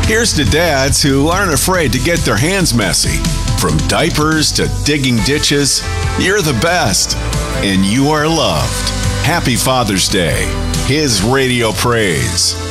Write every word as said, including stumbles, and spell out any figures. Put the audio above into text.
Here's to dads who aren't afraid to get their hands messy. From diapers to digging ditches, you're the best, and you are loved. Happy Father's Day. His Radio Praise.